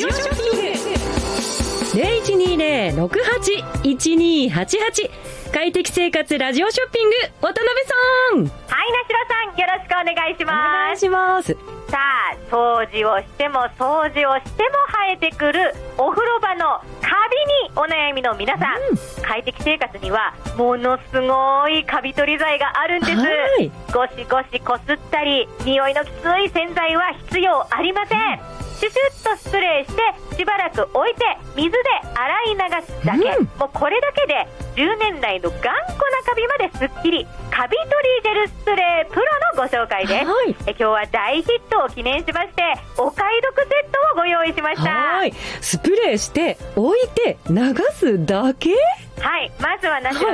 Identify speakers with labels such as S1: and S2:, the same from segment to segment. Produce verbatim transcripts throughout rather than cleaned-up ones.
S1: ジオショッピング ゼロいちにゼロ ろくはち いちにはちはち、快適生活ラジオショッピング、渡辺さん。
S2: はい、なしろさん、よろしくお願いします。
S1: お願いします。
S2: さあ、掃除をしても掃除をしても生えてくるお風呂場のカビにお悩みの皆さん、うん、快適生活にはものすごいカビ取り剤があるんです。ゴシゴシこすったり匂いのきつい洗剤は必要ありません。シュシュッとスプレーしてしばらく置いて水で洗い流すだけ、うん、もうこれだけでじゅうねん来の頑固なカビまですっきり。カビ取りジェルスプレープロのご紹介です。はい、え今日は大ヒットを記念しましてお買い得セットをご用意しました。
S1: はい、スプレーして置いて流すだけ。
S2: はい、まずはなしろさん、はい、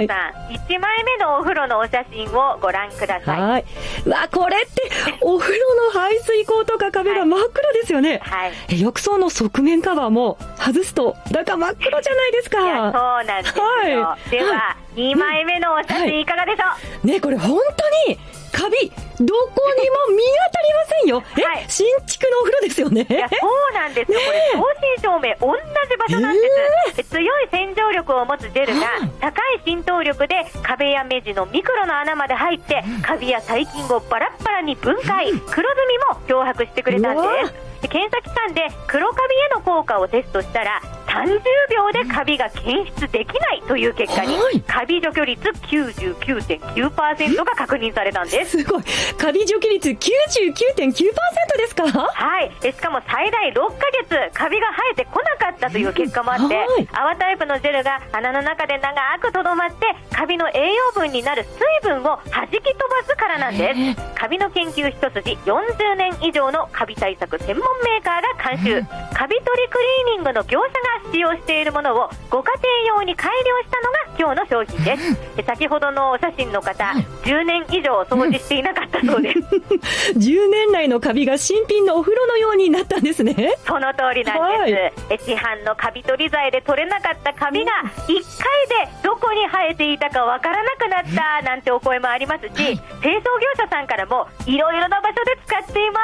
S2: いちまいめのお風呂のお写真をご覧ください。
S1: はい、うわ、これってお風呂の排水口とか壁が真っ黒ですよね。
S2: はい、
S1: え浴槽の側面カバーも外すと中真っ黒じゃないですか。
S2: いや、そうなんですよ。はい、では、はい、にまいめのお写真いかがでしょう。はい、
S1: ね、これ本当にカビどこにも見当たりませんよ。え、はい、新築のお風呂ですよね。
S2: いや、そうなんですよ。これ正真正銘同じ場所なんです。えー、強い洗浄力を持つジェルが高い浸透力で壁や目地のミクロの穴まで入ってカビや細菌をバラッバラに分解、黒ずみも漂白してくれたんです。検査機関で黒カビへの効果をテストしたらさんじゅうびょうでカビが検出できないという結果に、はい、カビ除去率 きゅうじゅうきゅうてんきゅうパーセント が確認されたんです。
S1: すごい、カビ除去率 きゅうじゅうきゅうてんきゅうパーセント ですか。
S2: はい、しかも最大ろっかげつカビが生えてこなかったという結果もあって、はい、泡タイプのジェルが鼻の中で長くとどまってカビの栄養分になる水分を弾き飛ばすからなんです。カビの研究一筋よんじゅうねん以上のカビ対策専門メーカーが監修、カビ取りクリーニングの業者が使用しているものをご家庭用に改良したのが今日の商品です。先ほどのお写真の方、じゅうねん以上掃除していなかったそうです
S1: じゅうねん来のカビが新品のお風呂のようになったんですね。
S2: その通りなんです。はい、市販のカビ取り剤で取れなかったカビがいっかいでどこに生えていたかわからなくなったなんてお声もありますし、清掃業者さんからもいろいろな場所で使っていま